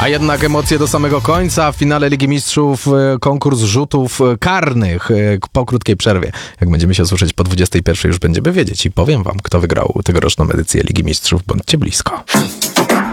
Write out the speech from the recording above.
A jednak emocje do samego końca. W finale Ligi Mistrzów konkurs rzutów karnych po krótkiej przerwie. Jak będziemy się słyszeć po 21 już będziemy wiedzieć i powiem wam, kto wygrał tegoroczną edycję Ligi Mistrzów. Bądźcie blisko.